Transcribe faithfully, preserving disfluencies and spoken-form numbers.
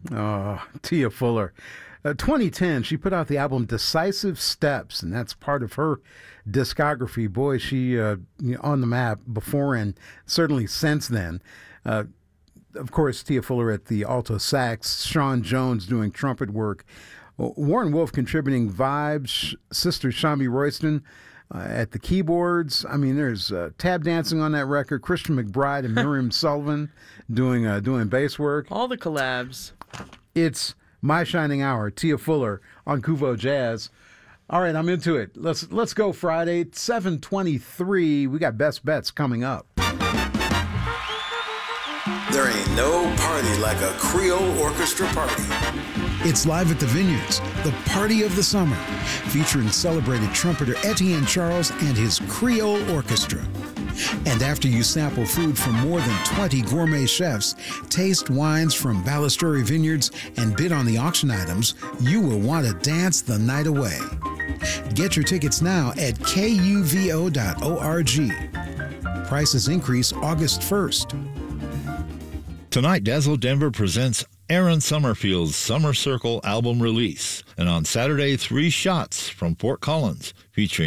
Oh, Tia Fuller. Uh, twenty ten, she put out the album Decisive Steps, and that's part of her discography. Boy, she uh, you know, on the map before and certainly since then. Uh, of course, Tia Fuller at the alto sax, Sean Jones doing trumpet work, Warren Wolf contributing vibes, Sister Shambi Royston uh, at the keyboards. I mean, there's uh, tab dancing on that record, Christian McBride and Miriam Sullivan doing uh, doing bass work. All the collabs. It's My Shining Hour, Tia Fuller on Kuvo Jazz. All right, I'm into it. Let's let's go Friday, seven twenty-three. We got Best Bets coming up. There ain't no party like a Creole orchestra party. It's live at the Vineyards, the party of the summer, featuring celebrated trumpeter Etienne Charles and his Creole Orchestra. And after you sample food from more than twenty gourmet chefs, taste wines from Ballasturi Vineyards, and bid on the auction items, you will want to dance the night away. Get your tickets now at K U V O dot org. Prices increase August first. Tonight, Dazzle Denver presents Aaron Summerfield's Summer Circle album release. And on Saturday, Three Shots from Fort Collins, featuring